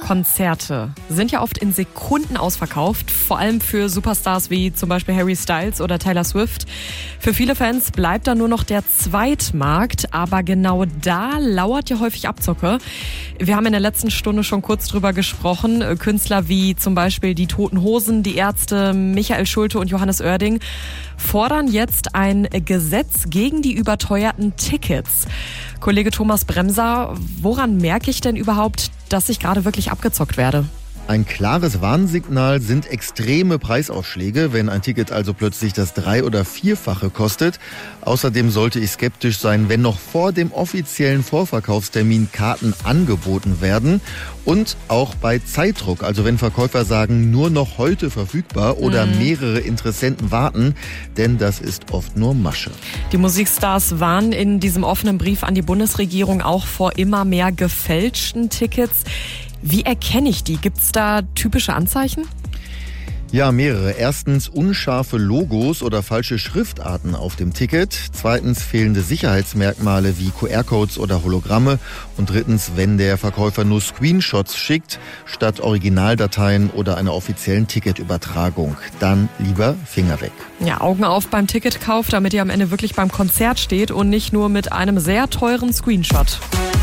Konzerte sind ja oft in Sekunden ausverkauft, vor allem für Superstars wie zum Beispiel Harry Styles oder Taylor Swift. Für viele Fans bleibt da nur noch der Zweitmarkt, aber genau da lauert ja häufig Abzocke. Wir haben in der letzten Stunde schon kurz drüber gesprochen. Künstler wie zum Beispiel die Toten Hosen, die Ärzte, Michael Schulte und Johannes Oerding fordern jetzt ein Gesetz gegen die überteuerten Tickets. Kollege Thomas Bremser, woran merke ich denn überhaupt, dass ich gerade wirklich abgezockt werde? Ein klares Warnsignal sind extreme Preisaufschläge, wenn ein Ticket also plötzlich das 3- oder 4-fache kostet. Außerdem sollte ich skeptisch sein, wenn noch vor dem offiziellen Vorverkaufstermin Karten angeboten werden. Und auch bei Zeitdruck, also wenn Verkäufer sagen, nur noch heute verfügbar oder mehrere Interessenten warten, denn das ist oft nur Masche. Die Musikstars warnen in diesem offenen Brief an die Bundesregierung auch vor immer mehr gefälschten Tickets. Wie erkenne ich die? Gibt's da typische Anzeichen? Ja, mehrere. Erstens unscharfe Logos oder falsche Schriftarten auf dem Ticket. Zweitens fehlende Sicherheitsmerkmale wie QR-Codes oder Hologramme. Und drittens, wenn der Verkäufer nur Screenshots schickt, statt Originaldateien oder einer offiziellen Ticketübertragung. Dann lieber Finger weg. Ja, Augen auf beim Ticketkauf, damit ihr am Ende wirklich beim Konzert steht und nicht nur mit einem sehr teuren Screenshot.